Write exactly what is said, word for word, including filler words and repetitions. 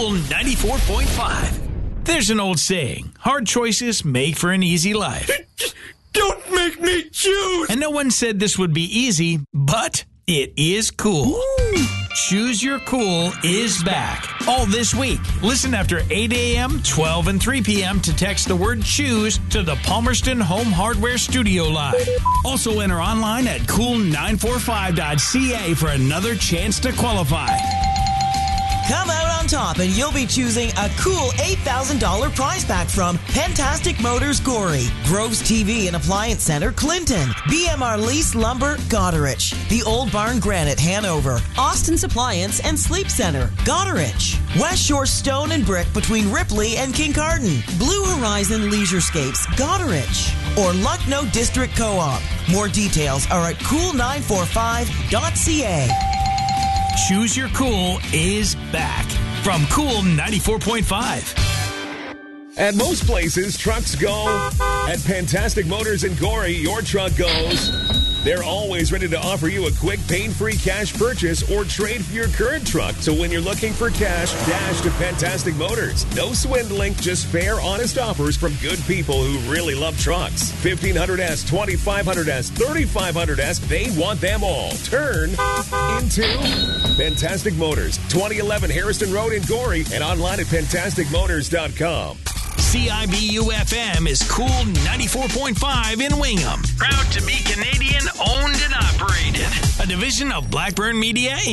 Cool ninety-four point five. There's an old saying, hard choices make for an easy life. Don't make me choose! And no one said this would be easy, but it is cool. Ooh. Choose Your Cool is back. All this week. Listen after eight a.m., twelve, and three p.m. to text the word choose to the Palmerston Home Hardware Studio line. Also enter online at cool nine four five dot c a for another chance to qualify. Come out on top and you'll be choosing a cool eight thousand dollars prize pack from Fantastic Motors Gorey, Groves T V and Appliance Center Clinton, B M R Lease Lumber Goderich, The Old Barn Granite Hanover, Austin's Appliance and Sleep Center Goderich, West Shore Stone and Brick between Ripley and Kincardine, Blue Horizon Leisurescapes Goderich, or Lucknow District Co-op. More details are at cool nine four five dot c a. Choose Your Cool is back from Cool ninety-four point five. At most places, trucks go. At Fantastic Motors in Gorey, your truck goes. They're always ready to offer you a quick, pain-free cash purchase or trade for your current truck. So when you're looking for cash, dash to Fantastic Motors. No swindling, just fair, honest offers from good people who really love trucks. fifteen hundred S, twenty-five hundred S, thirty-five hundred S, they want them all. Turn into Fantastic Motors, twenty eleven Harrison Road in Gorey, and online at fantastic motors dot com. C I B U F M is Cool ninety-four point five in Wingham. Proud to be Canadian owned and operated. A division of Blackburn Media.